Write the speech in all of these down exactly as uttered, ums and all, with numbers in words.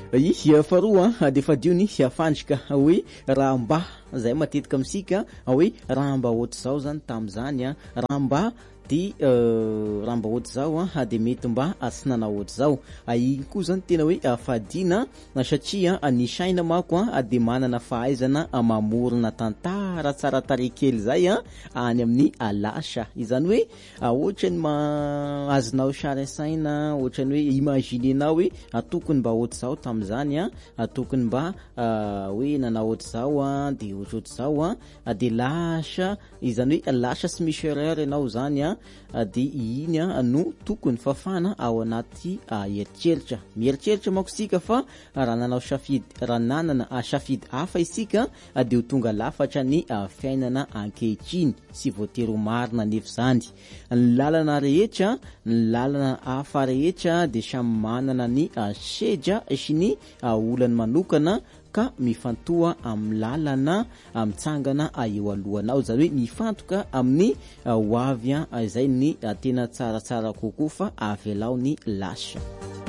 i faroa de fadiony afandrika hoe raha mba zay matetika amsika hoe raha mba ohatry zao zany tam'zany raha mba de uh, raha mba ohatry zao a de mety mba sy nanao ohatry zao igny koa zany tena hoe fadina satria ny saina mako a de manana fahaizana mamorona tantara tsara tarekely zay a any amin'ny lasa izany hoe ohatrany azonao sary saina ohatrany hoe imaginenao hoe tokony mba ohatry zao tam'zany a tokony mba hoe nanao ohatry zao a de ohatry zao a de lasa izany hoe lasa sy misy erreur ianao zany a de iny no tokony fafana ao anaty eritreritra mieritreritra mako sika fa raha nanao safidy raha nanana safidy hafa isika de ho tonga lafatra ny fiainana ankehitriny sy voatery marina nefa zany ny lalana rehetra ny lalana hafa rehetra de samy manana ny sedra sy ny olany manokana ka mifantoa amin'ny lalana mitsangana eo alohanao zany hoe mifantoka amin'ny hoavy izay ny tena tsaratsara kokoa fa avelao ny lasa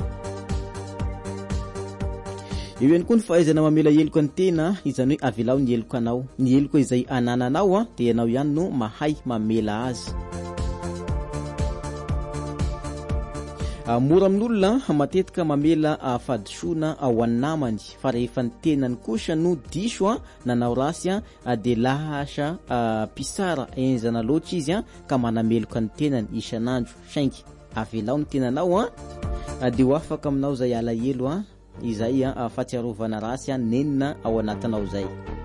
eo ihany koa ny fahaizana mamela heloko ny tena izany hoe avelao ny heloko anao ny heloko izay anananao de ianao ihany no mahay mamela azy mora amin'olona matetika mamela fadisoana ao an-namany fa rehefa ny tenany kosa no diso nanao rasy de lasa pisara enzana loatra izy ka manameloka ny tenany isanandro saingy avelao ny tenanao de ho afaka aminao zay alahelo izay fatsiarovana rasy nenina ao anatinao zay